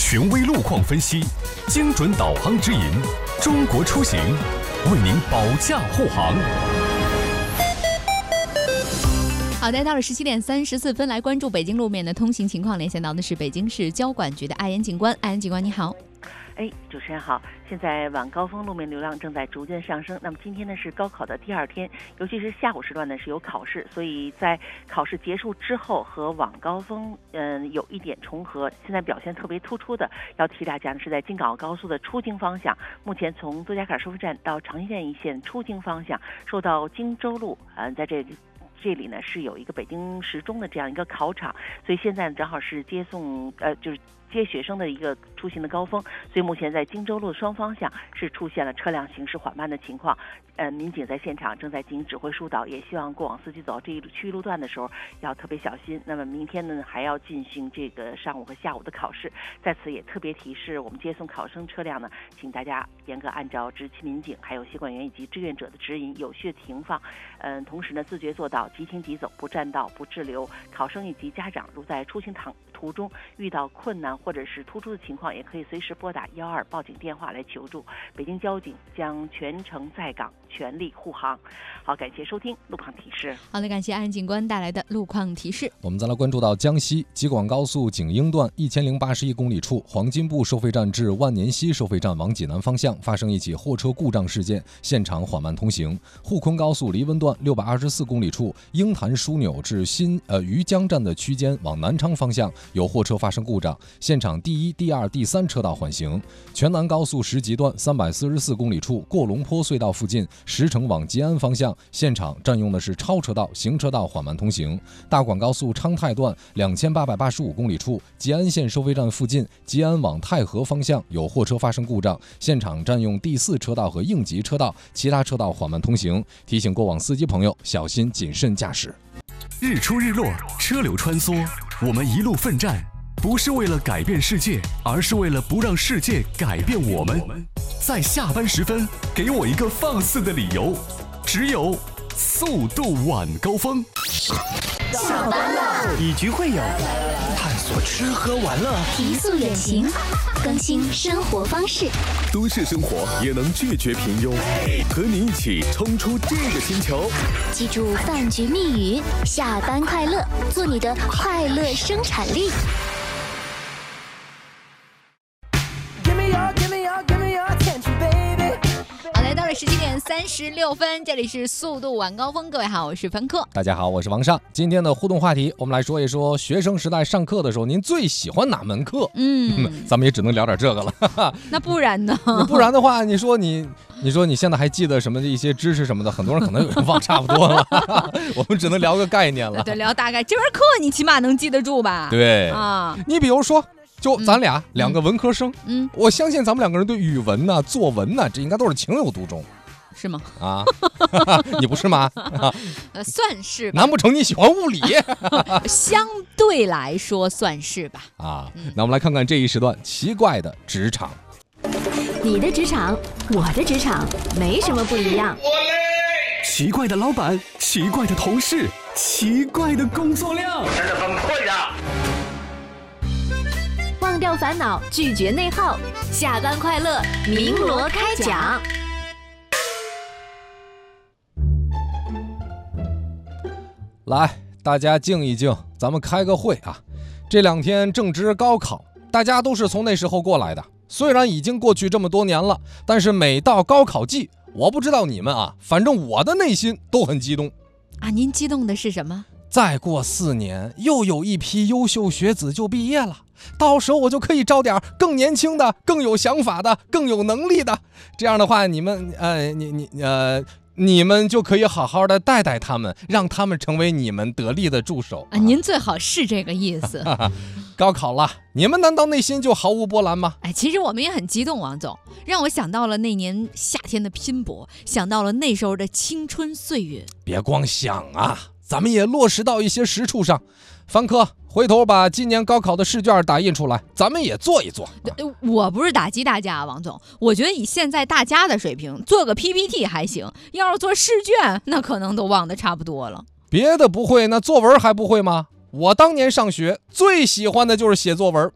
权威路况分析，精准导航指引，中国出行为您保驾护航。 好的，到了17:34，来关注北京路面的通行情况。连线到的是北京市交管局的艾岩警官，艾岩警官你好。 主持人好。现在晚高峰路面流量正在逐渐上升。那么今天呢是高考的第2天，尤其是下午时段呢是有考试，所以在考试结束之后和晚高峰有一点重合。现在表现特别突出的，要提大家呢是在京港澳高速的出京方向，目前从多家坎收费站到长辛县一线出京方向，受到荆州路在这里呢是有一个北京时钟的这样一个考场，所以现在正好是就是接学生的一个出行的高峰，所以目前在荆州路双方向是出现了车辆行驶缓慢的情况。民警在现场正在进行指挥疏导，也希望过往司机走这一区域路段的时候要特别小心。那么明天呢还要进行这个上午和下午的考试，在此也特别提示我们接送考生车辆呢，请大家严格按照执勤民警还有协管员以及志愿者的指引有序停放。同时呢自觉做到即停即走，不占道不滞留。考生以及家长如在出行途中遇到困难或者是突出的情况，也可以随时拨打112报警电话来求助。北京交警将全程在岗，全力护航。好，感谢收听路况提示。 好的，感谢安警官带来的路况提示。 我们再来关注到江西吉广高速景英段1081公里处黄金埠收费站至万年溪收费站往济南方向发生一起货车故障事件，现场缓慢通行。沪昆高速黎温段624公里处鹰潭枢纽至余江站的区间往南昌方向有货车发生故障，现场第1、第2、第3车道缓行。全南高速石集段344公里处过龙坡隧道附近石城往吉安方向，现场占用的是超车道，行车道缓慢通行。大广高速昌泰段2885公里处吉安县收费站附近吉安往太和方向有货车发生故障，现场占用第4车道和应急车道，其他车道缓慢通行。提醒过往司机朋友小心谨慎驾驶。 日出日落，车流穿梭，我们一路奋战，不是为了改变世界，而是为了不让世界改变我们。在下班时分，给我一个放肆的理由，只有速度晚高峰。 下班了，以局会友，探索吃喝玩乐， 提速远行，更新生活方式。 都市生活也能拒绝平庸，和你一起冲出这个星球。 记住饭局密语：下班快乐，做你的快乐生产力。 到了17:36，这里是速度晚高峰。各位好，我是凡客。 大家好，我是王尚。今天的互动话题，我们来说一说学生时代上课的时候，您最喜欢哪门课？咱们也只能聊点这个了。 那不然呢？ 不然的话，你说你现在还记得什么一些知识什么的，很多人可能有忘差不多了。我们只能聊个概念了。 对，聊大概。这门课你起码能记得住吧？ 对啊，你比如说。就咱俩两个文科生，我相信咱们两个人对语文呐、作文呐，这应该都是情有独钟， 是吗？ 啊，你不是吗？ 算是吧。 难不成你喜欢物理？ 相对来说算是吧。 啊，那我们来看看这一时段奇怪的职场。 你的职场，我的职场，没什么不一样。 奇怪的老板，奇怪的同事，奇怪的工作量，真的很困扰。 忘掉烦恼，拒绝内耗，下班快乐，鸣锣开讲。 来，大家静一静，咱们开个会啊。这2天正值高考，大家都是从那时候过来的。虽然已经过去这么多年了，但是每到高考季，我不知道你们啊，反正我的内心都很激动啊。您激动的是什么？ 再过4年，又有一批优秀学子就毕业了。到时候我就可以招点更年轻的、更有想法的、更有能力的。这样的话，你们就可以好好的带带他们，让他们成为你们得力的助手。 您最好是这个意思。 高考了，你们难道内心就毫无波澜吗？ 其实我们也很激动，王总，让我想到了那年夏天的拼搏，想到了那时候的青春岁月。 别光想啊，咱们也落实到一些实处上。凡科，回头把今年高考的试卷打印出来，咱们也做一做。 我不是打击大家，王总，我觉得以现在大家的水平，做个 PPT 还行，要是做试卷，那可能都忘得差不多了。 别的不会，那作文还不会吗？我当年上学最喜欢的就是写作文，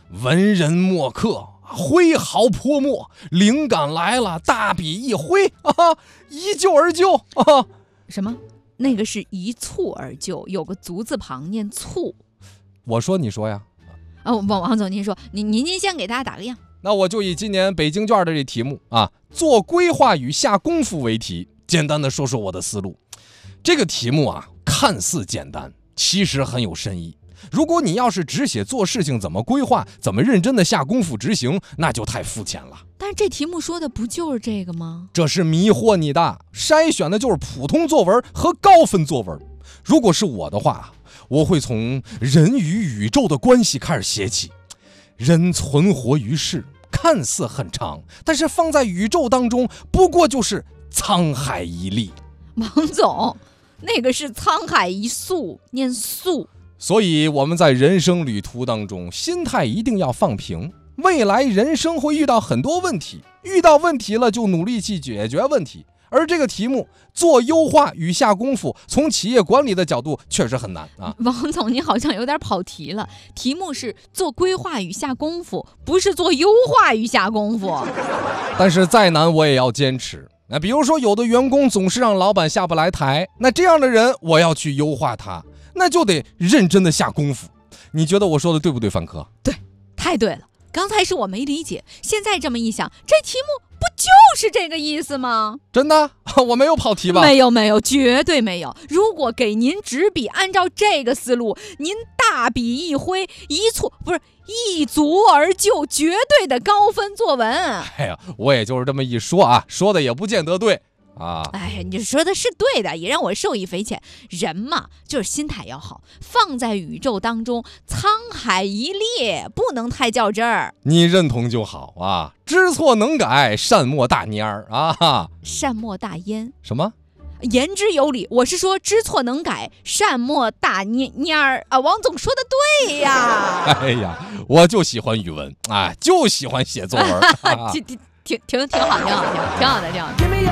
文人墨客，挥毫泼墨，灵感来了，大笔一挥，一蹴而就。 什么？那个是一蹴而就，有个足字旁念蹴。 我说你说呀？ 王总您说，您先给大家打个样。 那我就以今年北京卷的这题目啊，做规划与下功夫为题，简单的说说我的思路。这个题目啊，看似简单，其实很有深意。如果你要是只写做事情怎么规划，怎么认真的下功夫执行，那就太肤浅了。 但是这题目说的不就是这个吗？ 这是迷惑你的，筛选的就是普通作文和高分作文。如果是我的话，我会从人与宇宙的关系开始写起。人存活于世，看似很长，但是放在宇宙当中，不过就是沧海一粟。 王总，那个是沧海一粟，念粟。 所以我们在人生旅途当中，心态一定要放平。未来人生会遇到很多问题，遇到问题了就努力去解决问题。而这个题目做优化与下功夫，从企业管理的角度确实很难啊。 王总，你好像有点跑题了。题目是做规划与下功夫，不是做优化与下功夫。 但是再难我也要坚持。那比如说有的员工总是让老板下不来台，那这样的人我要去优化他，那就得认真的下功夫。你觉得我说的对不对，范科？ 对，太对了。刚才是我没理解，现在这么一想，这题目不就是这个意思吗？ 真的？我没有跑题吧？ 没有，绝对没有。如果给您纸笔，按照这个思路，您大笔一挥，一足而就，绝对的高分作文。 哎呀，我也就是这么一说啊，说的也不见得对啊。 哎呀，你说的是对的，也让我受益匪浅。人嘛，就是心态要好，放在宇宙当中，沧海一粟，不能太较真儿。 你认同就好啊，知错能改，善莫大焉儿啊。 善莫大焉？ 什么？ 言之有理，我是说知错能改，善莫大焉儿啊！王总说的对呀。 哎呀，我就喜欢语文，哎，就喜欢写作文。 挺好的。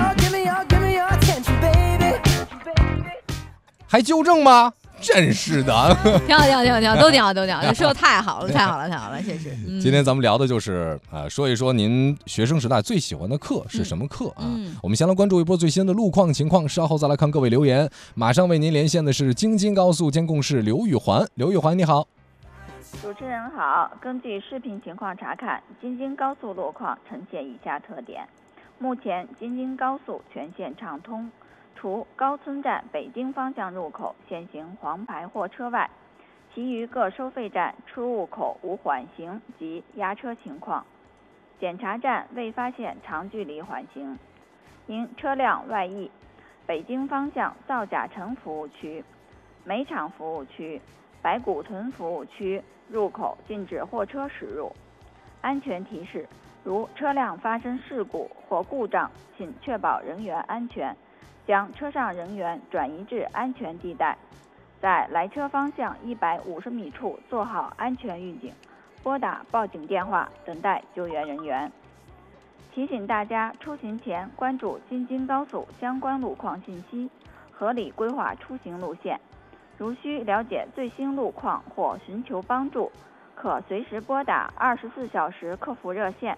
还纠正吗？真是的。 挺好，都挺好，说的太好了，谢谢。 今天咱们聊的就是说一说您学生时代最喜欢的课是什么课啊？我们先来关注一波最新的路况情况，稍后再来看各位留言。马上为您连线的是京津高速监控室刘玉环，刘玉环你好。 主持人好，根据视频情况查看，京津高速路况呈现以下特点：目前京津高速全线畅通，除高村站北京方向入口现行黄牌货车外，其余各收费站出入口无缓行及压车情况，检查站未发现长距离缓行。因车辆外溢，北京方向造甲城服务区、煤厂服务区、白骨屯服务区入口禁止货车驶入。安全提示：如车辆发生事故或故障，请确保人员安全，将车上人员转移至安全地带，在来车方向150米处做好安全预警，拨打报警电话，等待救援人员。提醒大家出行前关注京津高速相关路况信息，合理规划出行路线。如需了解最新路况或寻求帮助，可随时拨打24小时客服热线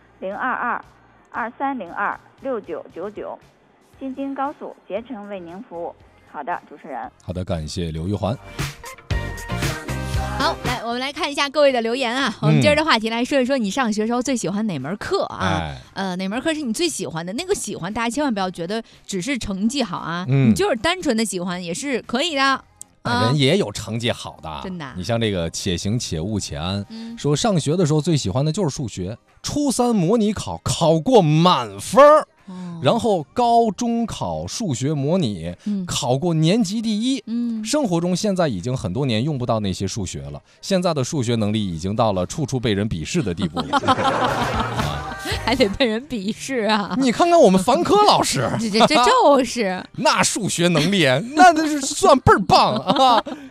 022-2302-6999。京津高速竭诚为您服务。好的，主持人。 好的，感谢刘玉环。 好，来，我们来看一下各位的留言啊。我们接着这话题来说一说，你上学时候最喜欢哪门课啊？哪门课是你最喜欢的？那个喜欢，大家千万不要觉得只是成绩好啊，你就是单纯的喜欢也是可以的。 人也有成绩好的， 真的。 你像这个且行且勿且安，说上学的时候最喜欢的就是数学，初3模拟考考过满分儿。然后高中考数学模拟，考过年级第1。生活中现在已经很多年用不到那些数学了，现在的数学能力已经到了处处被人鄙视的地步了。 还得被人鄙视啊！ 你看看我们樊科老师， 这就是那数学能力，那是算倍儿棒啊！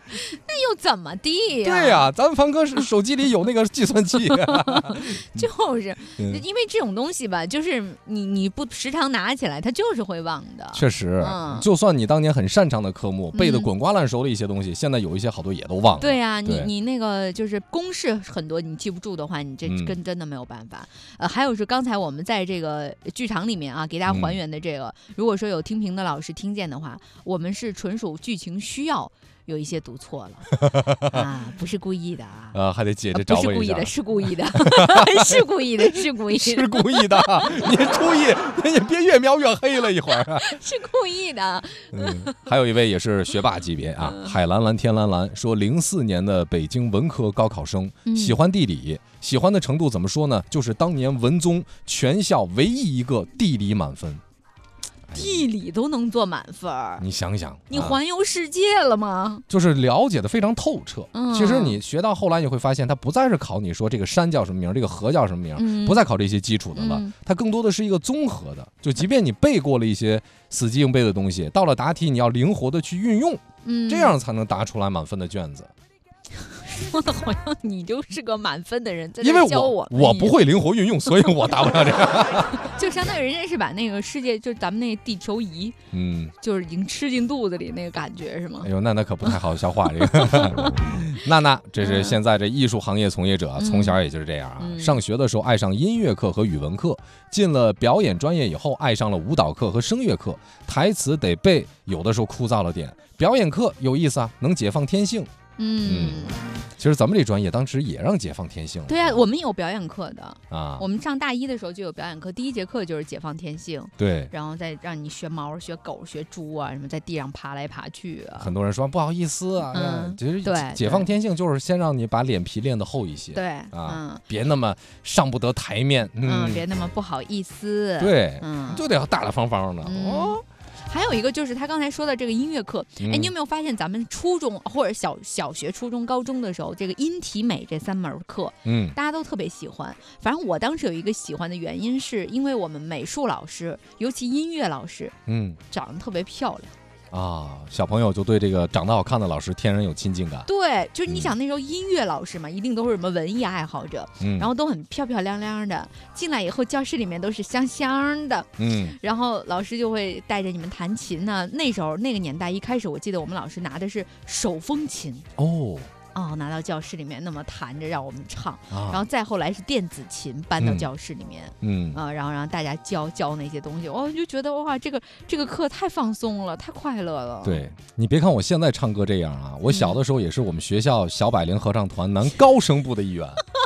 那又怎么地呀？对呀，咱凡哥手机里有那个计算器， 就是因为这种东西吧，就是你不时常拿起来，它就是会忘的。 确实，就算你当年很擅长的科目，背得滚瓜烂熟的一些东西，现在有一些好多也都忘了。 对呀，你那个就是公式很多，你记不住的话，你这跟真的没有办法。还有是刚才我们在这个剧场里面啊，给大家还原的这个，如果说有听评的老师听见的话，我们是纯属剧情需要。有一些读错了啊，不是故意的啊， 还得接着找问一下， 是故意的，是故意的，是故意的， 是故意的，你注意，你别越描越黑了一会儿， 是故意的。 还有一位也是学霸级别啊，海蓝蓝天蓝蓝说，04年的北京文科高考生，喜欢地理，喜欢的程度怎么说呢？就是当年文综全校唯一一个地理满分。 地理都能做满分， 你想想， 你环游世界了吗？ 就是了解的非常透彻。其实你学到后来，你会发现，它不再是考你说这个山叫什么名，这个河叫什么名，不再考这些基础的了。它更多的是一个综合的。就即便你背过了一些死记硬背的东西，到了答题你要灵活的去运用，这样才能答出来满分的卷子。 说的好像你就是个满分的人， 因为教我不会灵活运用，所以我答不了这个。 就相当于人家是把那个世界，就是咱们那地球仪，就是已经吃进肚子里那个感觉，是吗？ 哎呦，那可不太好消化这个。娜这是现在这艺术行业从业者，从小也就是这样啊。上学的时候爱上音乐课和语文课，进了表演专业以后爱上了舞蹈课和声乐课，台词得背，有的时候枯燥了点。表演课有意思啊，能解放天性。其实咱们这专业当时也让解放天性了。 对啊，我们有表演课的啊。 我们上大一的时候就有表演课，第一节课就是解放天性。 对， 然后再让你学猫、学狗、学猪啊，什么在地上爬来爬去啊。 很多人说不好意思啊，其实解放天性就是先让你把脸皮练得厚一些。 对啊，别那么上不得台面。 别那么不好意思。 对，就得要大大方方的。 还有一个就是他刚才说的这个音乐课，你有没有发现咱们初中或者小学、初中、高中的时候，这个音体美这3门课，大家都特别喜欢。反正我当时有一个喜欢的原因，是因为我们美术老师，尤其音乐老师，长得特别漂亮。 小朋友就对这个长得好看的老师天然有亲近感。 对，就是你想那时候音乐老师嘛，一定都是什么文艺爱好者，然后都很漂漂亮亮的，进来以后教室里面都是香香的，然后老师就会带着你们弹琴呢。那时候那个年代，一开始我记得我们老师拿的是手风琴拿到教室里面那么弹着让我们唱，然后再后来是电子琴搬到教室里面，然后让大家教那些东西，我就觉得哇，这个课太放松了，太快乐了。 对，你别看我现在唱歌这样啊，我小的时候也是我们学校小百灵合唱团男高声部的一员。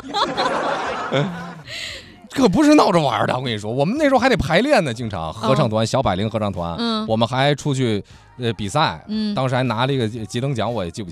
可不是闹着玩的，我跟你说，我们那时候还得排练呢，经常合唱团、小百灵合唱团，我们还出去比赛，当时还拿了一个几等奖，我也记不